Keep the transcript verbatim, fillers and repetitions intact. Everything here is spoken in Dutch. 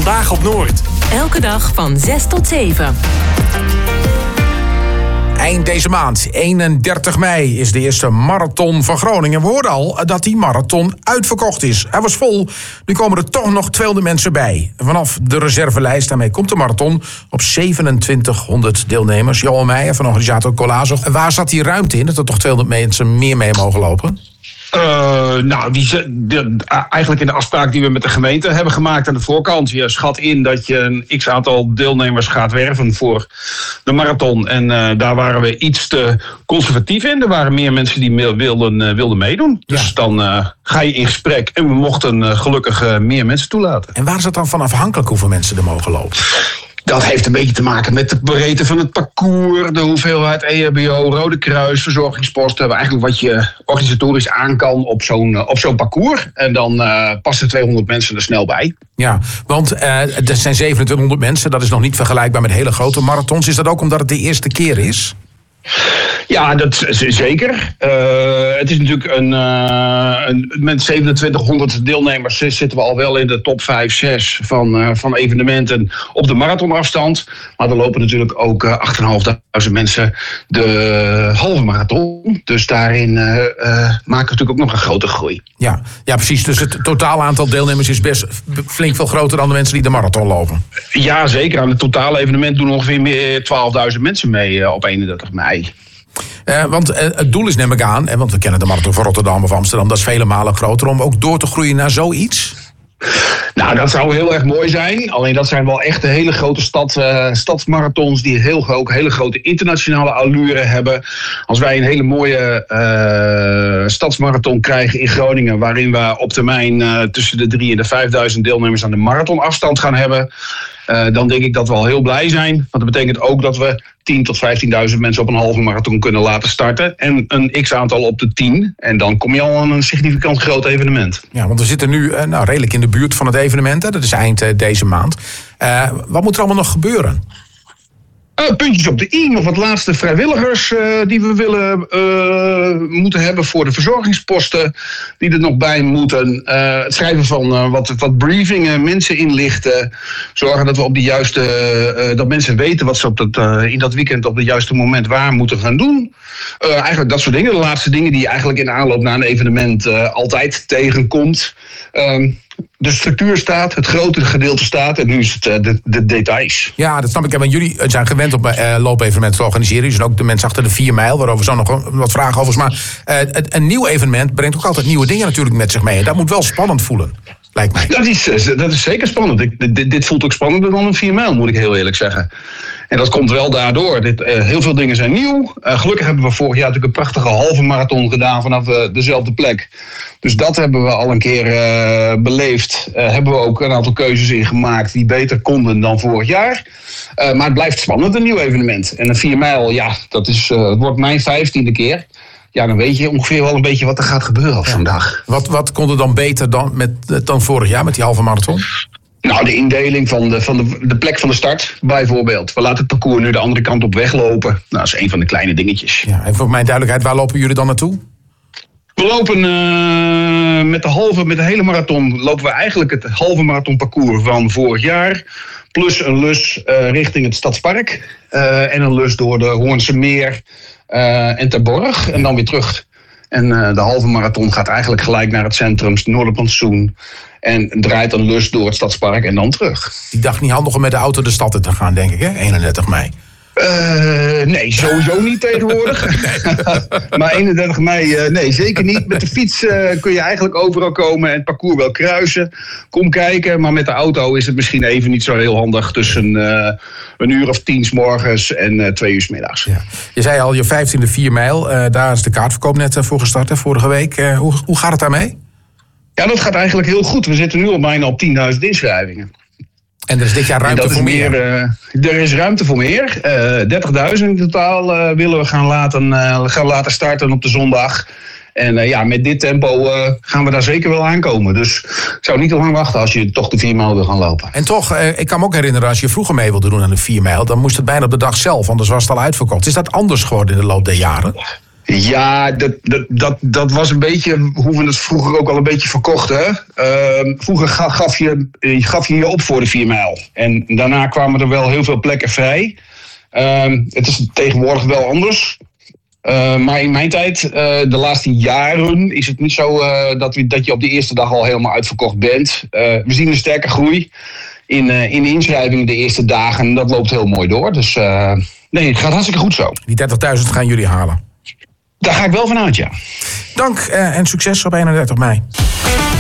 Vandaag op Noord. Elke dag van zes tot zeven. Eind deze maand, eenendertig mei, is de eerste marathon van Groningen. We hoorden al dat die marathon uitverkocht is. Hij was vol. Nu komen er toch nog tweehonderd mensen bij. Vanaf de reservelijst, daarmee komt de marathon op zevenentwintighonderd deelnemers. Johan Meijer van organisator Colazo. Waar zat die ruimte in, dat er toch tweehonderd mensen meer mee mogen lopen? Uh, nou, die, de, eigenlijk in de afspraak die we met de gemeente hebben gemaakt aan de voorkant. Je schat in dat je een x-aantal deelnemers gaat werven voor de marathon. En uh, daar waren we iets te conservatief in. Er waren meer mensen die me- wilden, uh, wilden meedoen. Dus ja. dan uh, ga je in gesprek en we mochten uh, gelukkig uh, meer mensen toelaten. En waar is het dan van afhankelijk hoeveel mensen er mogen lopen? Dat heeft een beetje te maken met de breedte van het parcours, de hoeveelheid E H B O, Rode Kruis, verzorgingsposten. Eigenlijk wat je organisatorisch aan kan op zo'n, op zo'n parcours. En dan uh, passen tweehonderd mensen er snel bij. Ja, want uh, er zijn zevenentwintighonderd mensen. Dat is nog niet vergelijkbaar met hele grote marathons. Is dat ook omdat het de eerste keer is? Ja, dat is zeker. Uh, het is natuurlijk een, uh, een. Met zevenentwintighonderd deelnemers zitten we al wel in de top vijf, zes van, uh, van evenementen op de marathonafstand. Maar er lopen natuurlijk ook uh, acht en vijfduizend mensen de halve marathon. Dus daarin uh, uh, maken we natuurlijk ook nog een grote groei. Ja, ja, precies. Dus het totaal aantal deelnemers is best flink veel groter dan de mensen die de marathon lopen. Ja, zeker. Aan het totale evenement doen ongeveer meer twaalfduizend mensen mee uh, op eenendertig mei. Uh, want uh, het doel is, neem ik aan, uh, want we kennen de marathon van Rotterdam of Amsterdam, dat is vele malen groter, om ook door te groeien naar zoiets? Nou, dat zou heel erg mooi zijn. Alleen dat zijn wel echt de hele grote stad, uh, stadsmarathons die heel, ook hele grote internationale allure hebben. Als wij een hele mooie uh, stadsmarathon krijgen in Groningen, waarin we op termijn uh, tussen de drie en de vijfduizend deelnemers aan de marathonafstand gaan hebben, Uh, dan denk ik dat we al heel blij zijn. Want dat betekent ook dat we tien tot vijftienduizend mensen op een halve marathon kunnen laten starten. En een x-aantal op de tien. En dan kom je al aan een significant groot evenement. Ja, want we zitten nu uh, nou, redelijk in de buurt van het evenement. Hè? Dat is eind uh, deze maand. Uh, wat moet er allemaal nog gebeuren? Uh, puntjes op de i, nog wat laatste vrijwilligers uh, die we willen uh, moeten hebben voor de verzorgingsposten die er nog bij moeten. Uh, het schrijven van uh, wat, wat briefingen, mensen inlichten, zorgen dat we op de juiste, uh, dat mensen weten wat ze op dat, uh, in dat weekend op het juiste moment waar moeten gaan doen. Uh, eigenlijk dat soort dingen, de laatste dingen die je eigenlijk in aanloop naar een evenement uh, altijd tegenkomt. Uh, De structuur staat, het grote gedeelte staat en nu is het uh, de, de details. Ja, dat snap ik. Want jullie zijn gewend om uh, loopevenementen te organiseren. Dus ook de mensen achter de vier mijl, waarover zo nog wat vragen over. Maar uh, het, een nieuw evenement brengt ook altijd nieuwe dingen natuurlijk met zich mee. En dat moet wel spannend voelen, lijkt mij. Dat is, dat is zeker spannend. Ik, dit, dit voelt ook spannender dan een vier mijl, moet ik heel eerlijk zeggen. En dat komt wel daardoor. Dit, uh, heel veel dingen zijn nieuw. Uh, gelukkig hebben we vorig jaar natuurlijk een prachtige halve marathon gedaan vanaf uh, dezelfde plek. Dus dat hebben we al een keer uh, beleefd. Uh, hebben we ook een aantal keuzes in gemaakt die beter konden dan vorig jaar. Uh, maar het blijft spannend, een nieuw evenement. En een vier mijl, ja, dat is, uh, het wordt mijn vijftiende keer. Ja, dan weet je ongeveer wel een beetje wat er gaat gebeuren op zo'n dag. Wat, wat kon er dan beter dan, met, dan vorig jaar met die halve marathon? Nou, de indeling van, de, van de, de plek van de start, bijvoorbeeld. We laten het parcours nu de andere kant op weglopen. Nou, dat is een van de kleine dingetjes. Ja, en voor mijn duidelijkheid, waar lopen jullie dan naartoe? We lopen uh, met de halve, met de hele marathon, lopen we eigenlijk het halve marathonparcours van vorig jaar. Plus een lus uh, richting het Stadspark. Uh, en een lus door de Hoornse Meer uh, en Terborg. En dan weer terug. En uh, de halve marathon gaat eigenlijk gelijk naar het centrum, het Noorderplantsoen. En draait een lus door het Stadspark en dan terug. Die dag niet handig om met de auto de stad in te gaan, denk ik, hè? eenendertig mei. Uh, nee, sowieso niet tegenwoordig. Maar eenendertig mei, uh, nee, zeker niet. Met de fiets uh, kun je eigenlijk overal komen en het parcours wel kruisen. Kom kijken, maar met de auto is het misschien even niet zo heel handig. Tussen uh, een uur of tien 's morgens en uh, twee uur 's middags. Ja. Je zei al, je vijftiende vier mijl, uh, daar is de kaartverkoop net uh, voor gestart, hè, vorige week. Uh, hoe, hoe gaat het daarmee? Ja, dat gaat eigenlijk heel goed. We zitten nu al bijna op tienduizend inschrijvingen. En er is dit jaar ruimte voor meer? meer uh, er is ruimte voor meer. Uh, dertigduizend in totaal uh, willen we gaan laten, uh, gaan laten starten op de zondag. En uh, ja, met dit tempo uh, gaan we daar zeker wel aankomen. Dus ik zou niet te lang wachten als je toch de vier mijl wil gaan lopen. En toch, uh, ik kan me ook herinneren, als je vroeger mee wilde doen aan de vier mijl, dan moest het bijna op de dag zelf, anders was het al uitverkocht. Is dat anders geworden in de loop der jaren? Ja, dat, dat, dat, dat was een beetje hoe we het vroeger ook al een beetje verkochten. Uh, vroeger gaf je, gaf je je op voor de vier mijl. En daarna kwamen er wel heel veel plekken vrij. Uh, het is tegenwoordig wel anders. Uh, maar in mijn tijd, uh, de laatste jaren, is het niet zo uh, dat, we, dat je op de eerste dag al helemaal uitverkocht bent. Uh, we zien een sterke groei in, uh, in de inschrijvingen de eerste dagen. En dat loopt heel mooi door. Dus uh, nee, het gaat hartstikke goed zo. Die dertigduizend gaan jullie halen. Daar ga ik wel vanuit, ja. Dank uh, en succes op eenendertig mei.